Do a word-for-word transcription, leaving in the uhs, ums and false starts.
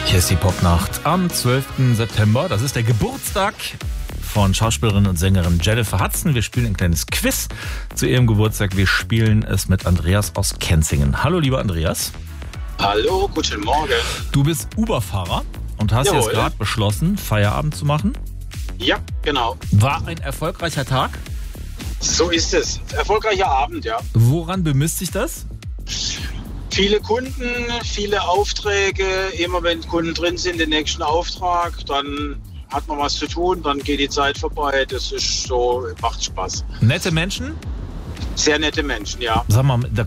Hier ist die Popnacht am zwölften September. Das ist der Geburtstag von Schauspielerin und Sängerin Jennifer Hudson. Wir spielen ein kleines Quiz zu ihrem Geburtstag. Wir spielen es mit Andreas aus Kenzingen. Hallo, lieber Andreas. Hallo, guten Morgen. Du bist Uber-Fahrer und hast Jawohl. jetzt gerade beschlossen, Feierabend zu machen. Ja, genau. War ein erfolgreicher Tag. So ist es. Erfolgreicher Abend, ja. Woran bemisst sich das? Viele Kunden, viele Aufträge. Immer wenn Kunden drin sind, den nächsten Auftrag, dann hat man was zu tun, dann geht die Zeit vorbei. Das ist so, macht Spaß. Nette Menschen? Sehr nette Menschen, ja. Sag mal, da